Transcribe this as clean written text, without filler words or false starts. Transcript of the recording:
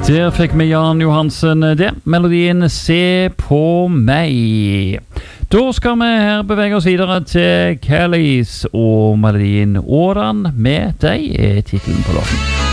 Der fikk vi Jan Johansen det. Melodien Se på meg. Da skal vi her bevege oss videre til Kellys og melodien Åran med deg titelen på låten.